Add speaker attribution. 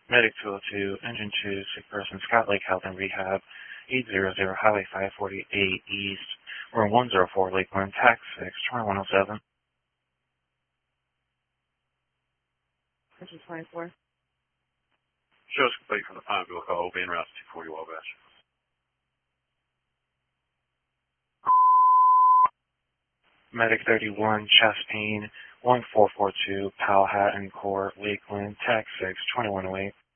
Speaker 1: Medic 202, Engine 2, sick person, Scott Lake Health and Rehab, 800 Highway 548 East, room 104, Lakeland, tax 6, 2107.
Speaker 2: This is 24.
Speaker 3: Shows complete from the Pineville call, being route 240 Wabash.
Speaker 1: Medic 31, chest pain, 1442, Powhatan Court, Lakeland, tax 6, 2108.